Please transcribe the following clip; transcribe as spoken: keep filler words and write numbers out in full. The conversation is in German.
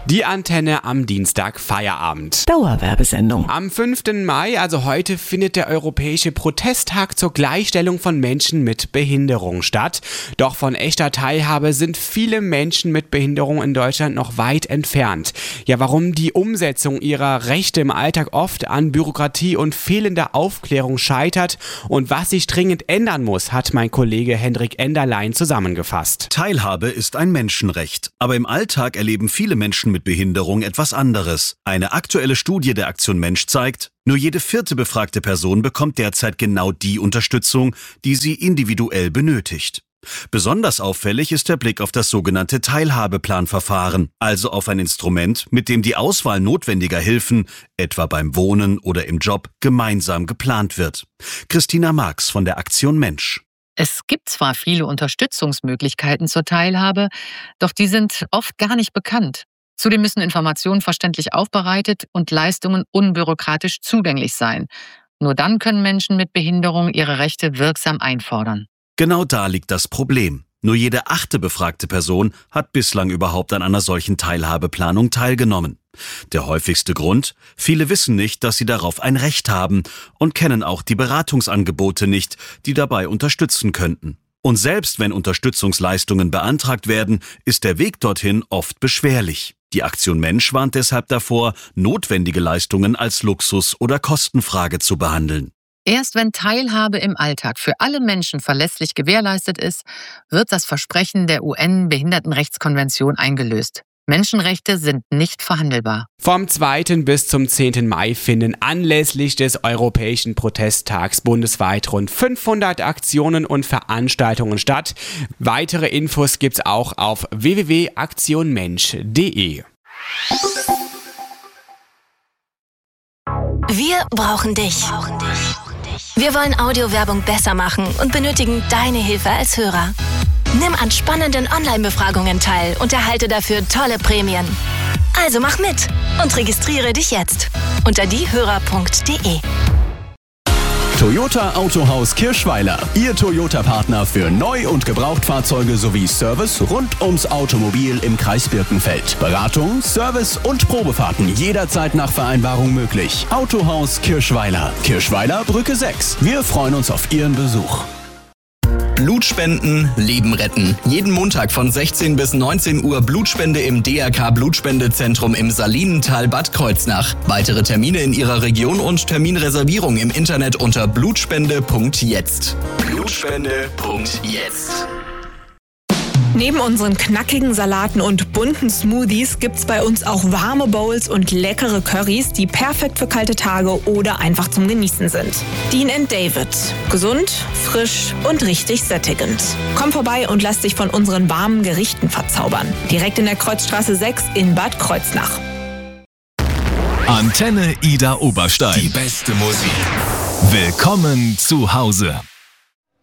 Die Antenne am Dienstag Feierabend. Dauerwerbesendung. Am fünften Mai, also heute, findet der Europäische Protesttag zur Gleichstellung von Menschen mit Behinderung statt. Doch von echter Teilhabe sind viele Menschen mit Behinderung in Deutschland noch weit entfernt. Ja, warum die Umsetzung ihrer Rechte im Alltag oft an Bürokratie und fehlender Aufklärung scheitert und was sich dringend ändern muss, hat mein Kollege Hendrik Enderlein zusammengefasst. Teilhabe ist ein Menschenrecht, aber im Alltag erleben viele Menschen mit Behinderung etwas anderes. Eine aktuelle Studie der Aktion Mensch zeigt, nur jede vierte befragte Person bekommt derzeit genau die Unterstützung, die sie individuell benötigt. Besonders auffällig ist der Blick auf das sogenannte Teilhabeplanverfahren, also auf ein Instrument, mit dem die Auswahl notwendiger Hilfen, etwa beim Wohnen oder im Job, gemeinsam geplant wird. Christina Marx von der Aktion Mensch. Es gibt zwar viele Unterstützungsmöglichkeiten zur Teilhabe, doch die sind oft gar nicht bekannt. Zudem müssen Informationen verständlich aufbereitet und Leistungen unbürokratisch zugänglich sein. Nur dann können Menschen mit Behinderung ihre Rechte wirksam einfordern. Genau da liegt das Problem. Nur jede achte befragte Person hat bislang überhaupt an einer solchen Teilhabeplanung teilgenommen. Der häufigste Grund? Viele wissen nicht, dass sie darauf ein Recht haben und kennen auch die Beratungsangebote nicht, die dabei unterstützen könnten. Und selbst wenn Unterstützungsleistungen beantragt werden, ist der Weg dorthin oft beschwerlich. Die Aktion Mensch warnt deshalb davor, notwendige Leistungen als Luxus- oder Kostenfrage zu behandeln. Erst wenn Teilhabe im Alltag für alle Menschen verlässlich gewährleistet ist, wird das Versprechen der U N-Behindertenrechtskonvention eingelöst. Menschenrechte sind nicht verhandelbar. Vom zweiten bis zum zehnten Mai finden anlässlich des Europäischen Protesttags bundesweit rund fünfhundert Aktionen und Veranstaltungen statt. Weitere Infos gibt's auch auf w w w punkt aktion mensch punkt d e. Wir brauchen dich. Wir wollen Audiowerbung besser machen und benötigen deine Hilfe als Hörer. Nimm an spannenden Online-Befragungen teil und erhalte dafür tolle Prämien. Also mach mit und registriere dich jetzt unter diehörer punkt d e. Toyota Autohaus Kirschweiler, Ihr Toyota-Partner für Neu- und Gebrauchtfahrzeuge sowie Service rund ums Automobil im Kreis Birkenfeld. Beratung, Service und Probefahrten jederzeit nach Vereinbarung möglich. Autohaus Kirschweiler, Kirschweiler Brücke sechs. Wir freuen uns auf Ihren Besuch. Blutspenden, Leben retten. Jeden Montag von sechzehn bis neunzehn Uhr Blutspende im D R K Blutspendezentrum im Salinental Bad Kreuznach. Weitere Termine in Ihrer Region und Terminreservierung im Internet unter blutspende punkt jetzt. blutspende punkt jetzt. Neben unseren knackigen Salaten und bunten Smoothies gibt's bei uns auch warme Bowls und leckere Currys, die perfekt für kalte Tage oder einfach zum Genießen sind. Dean and David. Gesund, frisch und richtig sättigend. Komm vorbei und lass dich von unseren warmen Gerichten verzaubern. Direkt in der Kreuzstraße sechs in Bad Kreuznach. Antenne Ida Oberstein. Die beste Musik. Willkommen zu Hause.